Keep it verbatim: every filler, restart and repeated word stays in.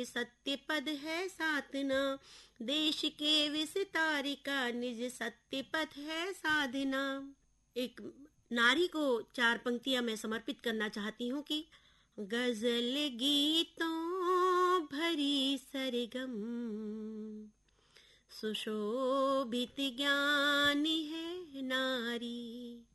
सत्य पद है साधना, देश के विस्तार का निज सत्य पद है साधना। एक नारी को चार पंक्तियां मैं समर्पित करना चाहती हूँ कि गजल गीतों भरी सरगम, सुशोभित ज्ञानी है नारी।